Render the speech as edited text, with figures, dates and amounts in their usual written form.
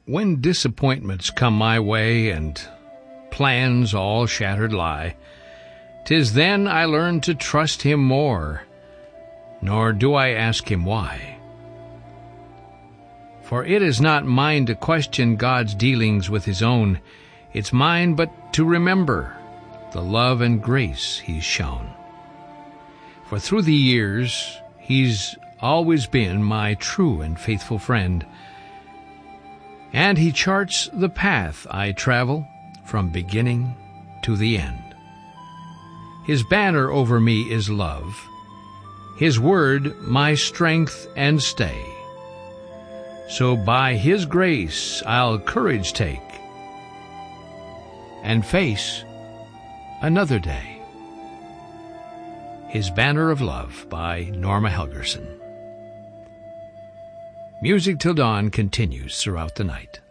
When disappointments come my way and plans all shattered lie, 'tis then I learn to trust him more, nor do I ask him why. For it is not mine to question God's dealings with his own, it's mine but to remember the love and grace he's shown. For through the years he's always been my true and faithful friend, and he charts the path I travel from beginning to the end. His banner over me is love, his word my strength and stay. So by his grace I'll courage take and face another day. His Banner of Love by Norma Helgerson. Music Till Dawn continues throughout the night.